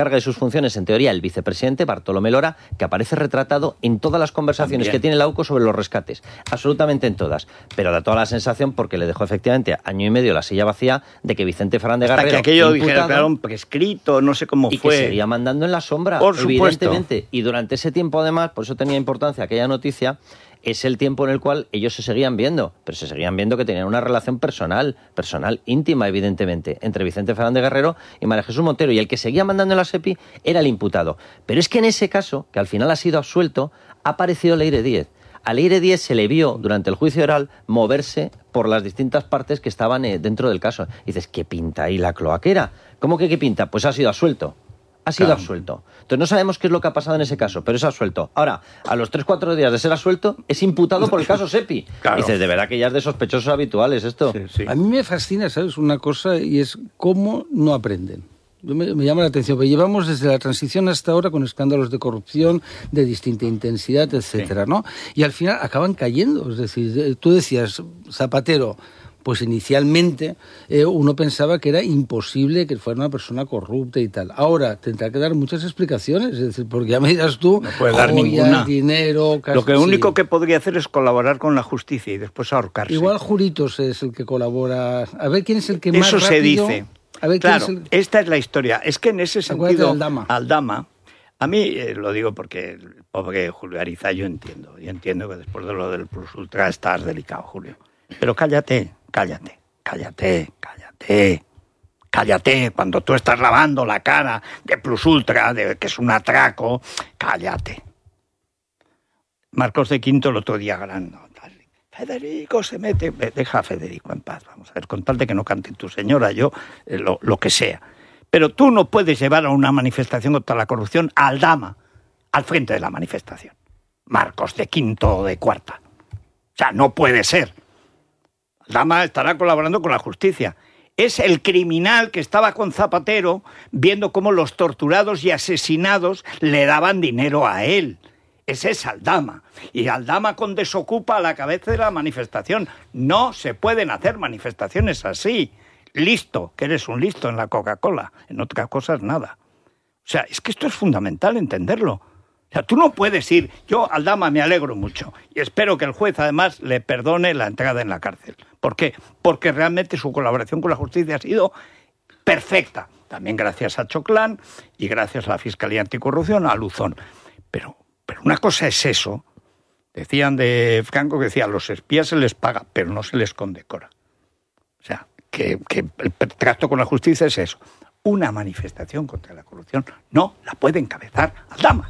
descarga de sus funciones, en teoría, el vicepresidente Bartolomé Lora, que aparece retratado en todas las conversaciones que tiene la UCO sobre los rescates, absolutamente en todas, pero da toda la sensación, porque le dejó efectivamente año y medio la silla vacía, de que Vicente Fernández Garrero, hasta que aquello dijera, claro, prescrito, no sé cómo y fue, que seguía mandando en la sombra, por evidentemente, supuesto. y durante ese tiempo, además, por eso tenía importancia aquella noticia, es el tiempo en el cual ellos se seguían viendo, pero se seguían viendo que tenían una relación personal íntima, evidentemente, entre Vicente Fernández Garrero y María Jesús Montero, y el que seguía mandando en la SEPI era el imputado. Pero es que en ese caso, que al final ha sido absuelto, ha aparecido Leire Díez. A Leire Díez se le vio durante el juicio oral moverse por las distintas partes que estaban dentro del caso. Y dices, ¿qué pinta ahí la cloaquera? ¿Cómo que qué pinta? Pues ha sido absuelto. Ha sido absuelto. Entonces no sabemos qué es lo que ha pasado en ese caso, pero es absuelto. Ahora, a los 3-4 días de ser absuelto, es imputado por el caso SEPI. Claro. Y dices, de verdad que ya es de sospechosos habituales esto. Sí, sí. A mí me fascina, ¿sabes? Una cosa, y es cómo no aprenden. Me llama la atención, porque llevamos desde la transición hasta ahora con escándalos de corrupción de distinta intensidad, etcétera, ¿no? Y al final acaban cayendo. Es decir, tú decías, Zapatero, pues inicialmente uno pensaba que era imposible que fuera una persona corrupta y tal. Ahora tendrá que dar muchas explicaciones, es decir, porque ya me dirás tú, no puede dar ninguna. Dinero... Lo que único que podría hacer es colaborar con la justicia y después ahorcarse. Igual Juritos es el que colabora. A ver quién es el que más rápido... Eso se dice. A ver, claro, esta es la historia. Es que en ese sentido, Aldama. A mí, lo digo porque el pobre Julio Ariza, yo entiendo que después de lo del Plus Ultra estás delicado, Julio. Pero cállate, cuando tú estás lavando la cara de Plus Ultra, de que es un atraco, cállate. Marcos de Quinto el otro día ganando. Federico se mete, deja a Federico en paz, vamos a ver, con tal de que no cante tu señora, yo, lo que sea. Pero tú no puedes llevar a una manifestación contra la corrupción a Aldama, al frente de la manifestación. Marcos de Quinto o de Cuarta. O sea, no puede ser. Aldama estará colaborando con la justicia. Es el criminal que estaba con Zapatero viendo cómo los torturados y asesinados le daban dinero a él. Ese es Aldama. Y Aldama con Desokupa a la cabeza de la manifestación. No se pueden hacer manifestaciones así. Listo, que eres un listo en la Coca-Cola. En otras cosas nada. O sea, es que esto es fundamental entenderlo. O sea, tú no puedes ir... Yo, Aldama, me alegro mucho. Y espero que el juez, además, le perdone la entrada en la cárcel. ¿Por qué? Porque realmente su colaboración con la justicia ha sido perfecta. También gracias a Choclán y gracias a la Fiscalía Anticorrupción, a Luzón. Pero una cosa es eso. Decían de Franco que decía, a los espías se les paga, pero no se les condecora. O sea, que el trato con la justicia es eso. Una manifestación contra la corrupción no la puede encabezar Aldama.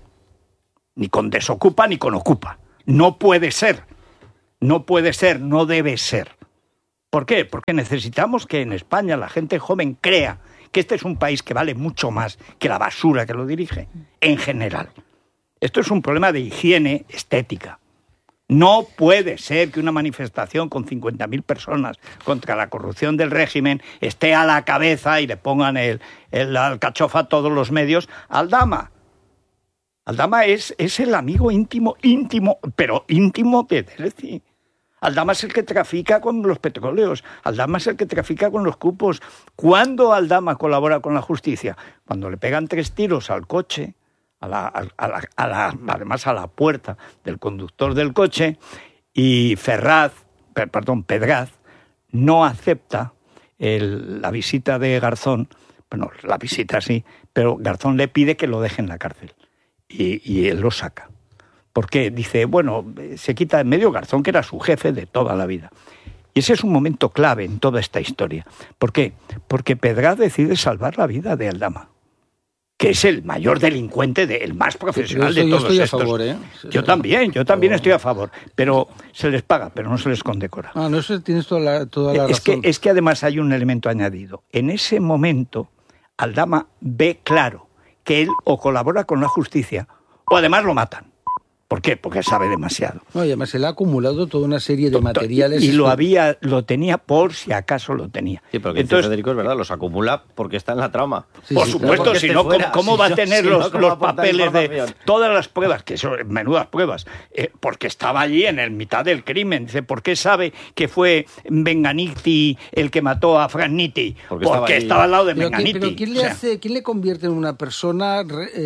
Ni con Desokupa ni con Ocupa. No puede ser. No puede ser, no debe ser. ¿Por qué? Porque necesitamos que en España la gente joven crea que este es un país que vale mucho más que la basura que lo dirige, en general. Esto es un problema de higiene estética. No puede ser que una manifestación con 50.000 personas contra la corrupción del régimen esté a la cabeza y le pongan el alcachofa a todos los medios a Aldama. Aldama es el amigo íntimo, pero íntimo de Delcy. Aldama es el que trafica con los petróleos. Aldama es el que trafica con los cupos. ¿Cuándo Aldama colabora con la justicia? Cuando le pegan 3 tiros al coche, además a la puerta del conductor del coche, y Pedraz no acepta la visita de Garzón. Bueno, la visita sí, pero Garzón le pide que lo deje en la cárcel. Y él lo saca. ¿Por qué? Dice, bueno, se quita de medio Garzón, que era su jefe de toda la vida. Y ese es un momento clave en toda esta historia. ¿Por qué? Porque Pedraz decide salvar la vida de Aldama, que es el mayor delincuente, el más profesional de todos estos. Yo estoy a favor, ¿eh? Yo también estoy a favor, pero se les paga, pero no se les condecora. No, eso tienes toda la razón. Es que además hay un elemento añadido. En ese momento, Aldama ve claro que él o colabora con la justicia o además lo matan. ¿Por qué? Porque sabe demasiado. No, y además se le ha acumulado toda una serie de materiales. Y lo tenía por si acaso lo tenía. Sí, pero que entonces, Federico es verdad, los acumula porque está en la trama. Sí, por supuesto, claro, si no, ¿cómo va a tener los papeles de todas las pruebas? Que son menudas pruebas. Porque estaba allí en el mitad del crimen. Dice, ¿por qué sabe que fue Benganiti el que mató a Frank Nitti? Porque estaba al lado de Benganiti. Pero ¿quién le convierte en una persona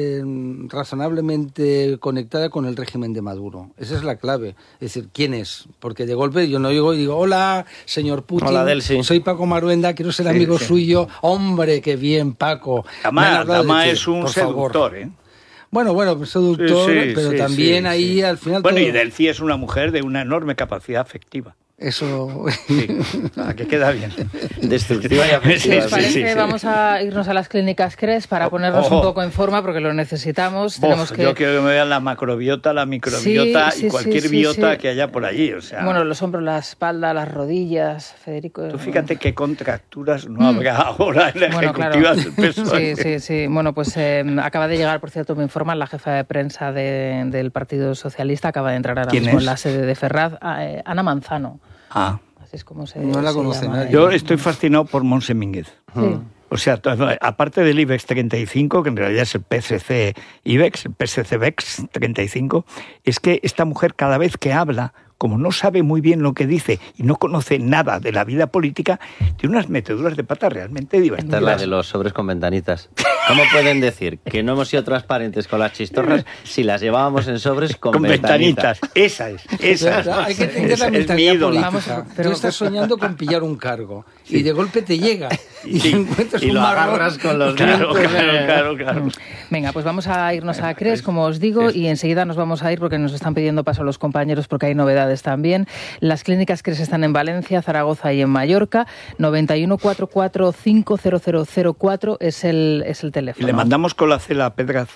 razonablemente conectada con el régimen de Maduro? Esa es la clave. Es decir, ¿quién es? Porque de golpe yo no llego y digo, hola, señor Putin, hola, soy Paco Maruenda, quiero ser amigo suyo. Hombre, qué bien, Paco. Además es un seductor, ¿eh? Bueno, seductor, pero también ahí al final... Bueno, y Delcy es una mujer de una enorme capacidad afectiva. Eso... que queda bien. Destructiva y afectiva. ¿Les parece? Vamos a irnos a las clínicas CRES para ponernos un poco en forma, porque lo necesitamos. Yo quiero que me vean la macrobiota, la microbiota y cualquier biota que haya por allí. O sea, bueno, los hombros, la espalda, las rodillas, Federico. Tú fíjate qué contracturas no habrá ahora en la ejecutiva del PSOE. Sí. Bueno, pues acaba de llegar, por cierto, me informan, la jefa de prensa del Partido Socialista, acaba de entrar ahora mismo en la sede de Ferraz, Ana Manzano. Así es como no la conoce nadie. Yo estoy fascinado por Montse Mínguez. Sí. O sea, aparte del IBEX 35, que en realidad es el PSC IBEX, el PSC BEX 35, es que esta mujer cada vez que habla, como no sabe muy bien lo que dice y no conoce nada de la vida política, tiene unas meteduras de pata realmente divertidas. Esta es la de los sobres con ventanitas. ¿Cómo pueden decir que no hemos sido transparentes con las chistorras si las llevábamos en sobres con ventanitas? Esa es. Hay que entender la mentalidad política. Tú estás soñando con pillar un cargo y de golpe te llega y encuentras y un lo agarras con los dedos. Claro. Venga, pues vamos a irnos a CRES, como os digo, y enseguida nos vamos a ir porque nos están pidiendo paso los compañeros porque hay novedades también. Las clínicas CRES están en Valencia, Zaragoza y en Mallorca. 91 44 50004 es el teléfono. Y le mandamos Colacel a Pedraz.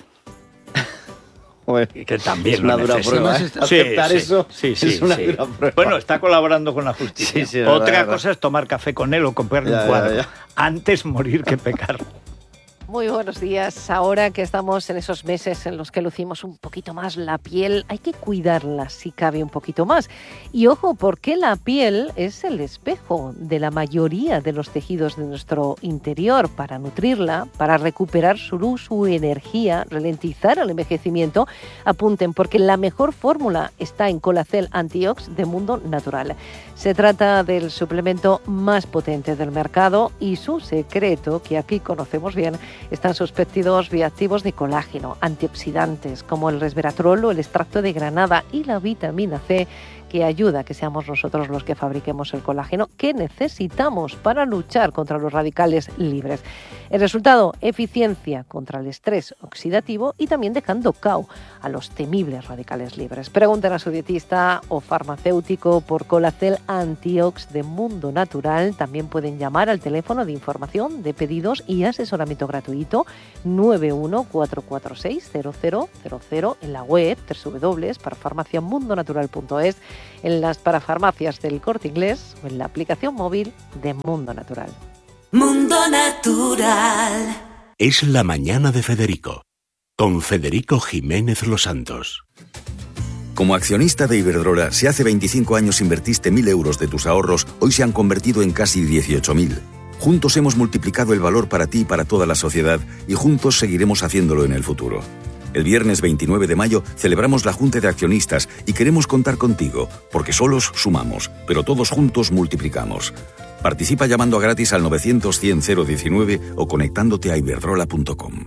Que también es una dura prueba. Aceptar eso es una dura prueba. Bueno, está colaborando con la justicia. Otra cosa es tomar café con él o comprarle un cuadro. Antes morir que pecar. Muy buenos días. Ahora que estamos en esos meses en los que lucimos un poquito más la piel, hay que cuidarla si cabe un poquito más. Y ojo, porque la piel es el espejo de la mayoría de los tejidos de nuestro interior. Para nutrirla, para recuperar su luz, su energía, ralentizar el envejecimiento, apunten, porque la mejor fórmula está en Colacel Antiox de Mundo Natural. Se trata del suplemento más potente del mercado y su secreto, que aquí conocemos bien, están sus péptidos bioactivos de colágeno, antioxidantes como el resveratrol o el extracto de granada y la vitamina C, que ayuda a que seamos nosotros los que fabriquemos el colágeno que necesitamos para luchar contra los radicales libres. El resultado, eficiencia contra el estrés oxidativo y también dejando cao a los temibles radicales libres. Pregunten a su dietista o farmacéutico por Colacel Antiox de Mundo Natural. También pueden llamar al teléfono de información, de pedidos y asesoramiento gratuito 914460000 en la web www.parafarmaciamundonatural.es, en las parafarmacias del Corte Inglés o en la aplicación móvil de Mundo Natural. Mundo Natural. Es la mañana de Federico, con Federico Jiménez Los Santos. Como accionista de Iberdrola, si hace 25 años invertiste 1.000 euros de tus ahorros, hoy se han convertido en casi 18.000. Juntos hemos multiplicado el valor para ti y para toda la sociedad y juntos seguiremos haciéndolo en el futuro. El viernes 29 de mayo celebramos la Junta de Accionistas y queremos contar contigo, porque solos sumamos, pero todos juntos multiplicamos. Participa llamando gratis al 900-100-019 o conectándote a iberdrola.com.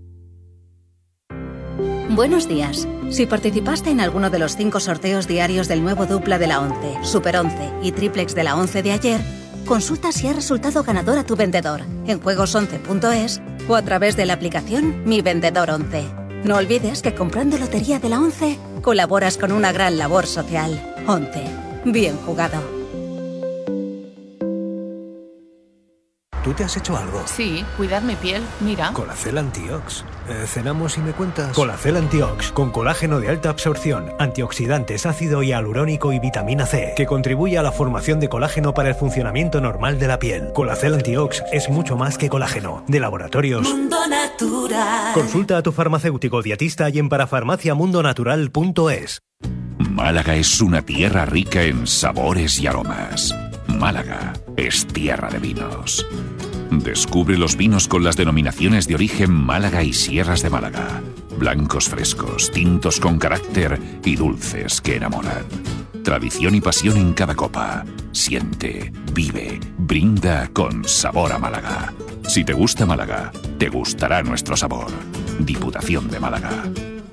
Buenos días. Si participaste en alguno de los 5 sorteos diarios del nuevo dupla de la 11, Super 11 y triplex de la 11 de ayer, consulta si ha resultado ganador a tu vendedor en juegos11.es o a través de la aplicación Mi Vendedor 11. No olvides que comprando Lotería de la 11 colaboras con una gran labor social. 11. Bien jugado. ¿tú te has hecho algo? Sí, cuidar mi piel, mira. Colacel Antiox. ¿Cenamos y me cuentas? Colacel Antiox, con colágeno de alta absorción, antioxidantes, ácido hialurónico y vitamina C, que contribuye a la formación de colágeno para el funcionamiento normal de la piel. Colacel Antiox es mucho más que colágeno. De Laboratorios Mundo Natural. Consulta a tu farmacéutico dietista y en parafarmaciamundonatural.es. Málaga es una tierra rica en sabores y aromas. Málaga es tierra de vinos. Descubre los vinos con las denominaciones de origen Málaga y Sierras de Málaga. Blancos frescos, tintos con carácter y dulces que enamoran. Tradición y pasión en cada copa. Siente, vive, brinda con sabor a Málaga. Si te gusta Málaga, te gustará nuestro sabor. Diputación de Málaga.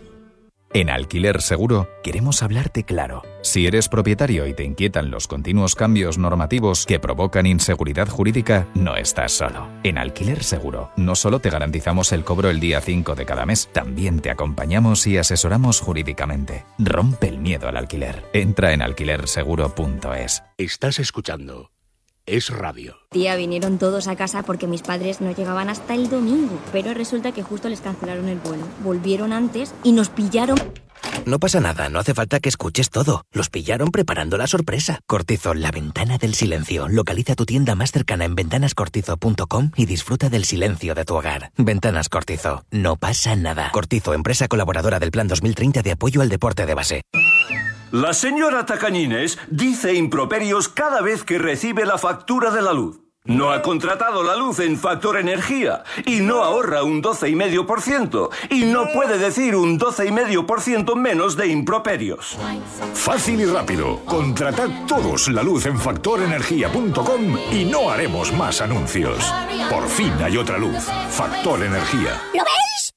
En Alquiler Seguro queremos hablarte claro. Si eres propietario y te inquietan los continuos cambios normativos que provocan inseguridad jurídica, no estás solo. En Alquiler Seguro no solo te garantizamos el cobro el día 5 de cada mes, también te acompañamos y asesoramos jurídicamente. Rompe el miedo al alquiler. Entra en alquilerseguro.es. Estás escuchando Es Radio. Tía, vinieron todos a casa porque mis padres no llegaban hasta el domingo, pero resulta que justo les cancelaron el vuelo. Volvieron antes y nos pillaron. No pasa nada, no hace falta que escuches todo. Los pillaron preparando la sorpresa. Cortizo, la ventana del silencio. Localiza tu tienda más cercana en ventanascortizo.com y disfruta del silencio de tu hogar. Ventanas Cortizo, no pasa nada. Cortizo, empresa colaboradora del Plan 2030 de apoyo al deporte de base. La señora Tacañines dice improperios cada vez que recibe la factura de la luz. No ha contratado la luz en Factor Energía y no ahorra un 12,5% y no puede decir un 12,5% menos de improperios. Fácil y rápido. Contratad todos la luz en factorenergia.com y no haremos más anuncios. Por fin hay otra luz. Factor Energía. ¿Lo veis?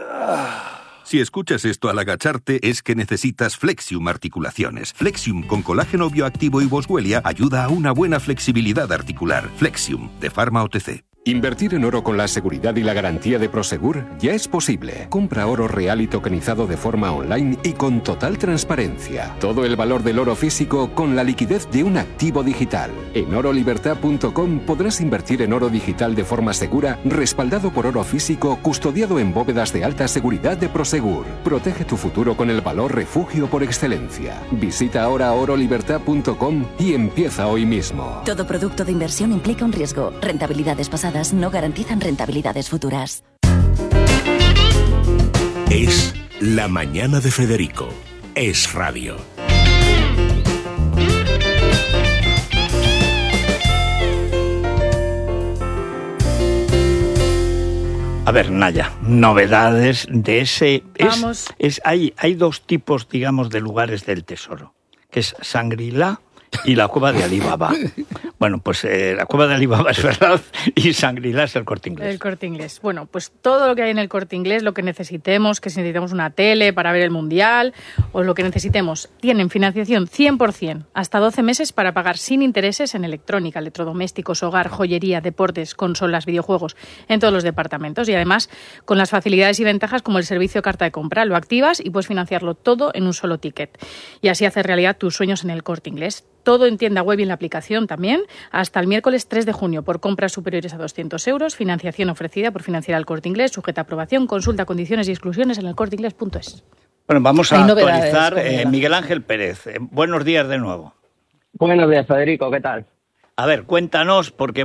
Si escuchas esto al agacharte, es que necesitas Flexium Articulaciones. Flexium con colágeno bioactivo y boswellia ayuda a una buena flexibilidad articular. Flexium, de Pharma OTC. Invertir en oro con la seguridad y la garantía de Prosegur ya es posible. Compra oro real y tokenizado de forma online y con total transparencia. Todo el valor del oro físico con la liquidez de un activo digital. En orolibertad.com podrás invertir en oro digital de forma segura, respaldado por oro físico, custodiado en bóvedas de alta seguridad de Prosegur. Protege tu futuro con el valor refugio por excelencia. Visita ahora orolibertad.com y empieza hoy mismo. Todo producto de inversión implica un riesgo. Rentabilidades pasadas no garantizan rentabilidades futuras. Es La Mañana de Federico. Es Radio. A ver, Naya, novedades de ese... Vamos. Hay dos tipos, digamos, de lugares del tesoro, que es Shangri-La y la cueva de Alibaba. Bueno, pues la cueva de Alibaba es verdad y Shangri-La es el Corte Inglés. El Corte Inglés. Bueno, pues todo lo que hay en el Corte Inglés, lo que necesitemos, que si necesitamos una tele para ver el Mundial o lo que necesitemos, tienen financiación 100%, hasta 12 meses para pagar sin intereses en electrónica, electrodomésticos, hogar, joyería, deportes, consolas, videojuegos, en todos los departamentos. Y además, con las facilidades y ventajas como el servicio carta de compra, lo activas y puedes financiarlo todo en un solo ticket. Y así hacer realidad tus sueños en el Corte Inglés. Todo en tienda web y en la aplicación también, hasta el miércoles 3 de junio, por compras superiores a 200 euros, financiación ofrecida por Financiera El Corte Inglés, sujeta a aprobación, consulta condiciones y exclusiones en elcorteinglés.es. Bueno, vamos a actualizar. Miguel Ángel Pérez, buenos días de nuevo. Buenos días, Federico, ¿qué tal? A ver, cuéntanos, porque